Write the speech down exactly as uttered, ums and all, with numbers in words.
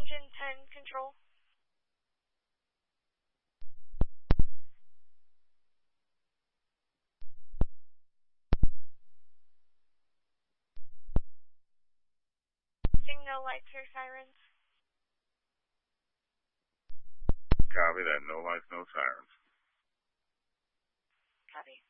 Engine ten control. No lights or sirens. Copy that. No lights, no sirens. Copy.